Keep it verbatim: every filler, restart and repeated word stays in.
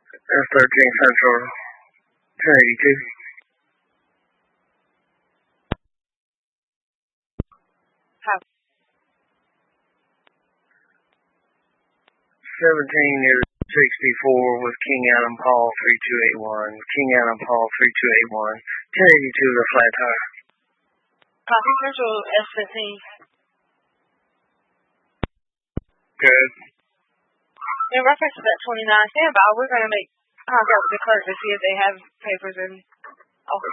That's thirteen Central, ten eighty-two. How? seventeen is sixty-four with King Adam Paul three two eight one. King Adam Paul three two eight one. ten eighty-two the flat tire. Copy Central S fifteen. Good. In reference to that twenty-nine standby, we're going to make contact with the clerk to see if they have papers and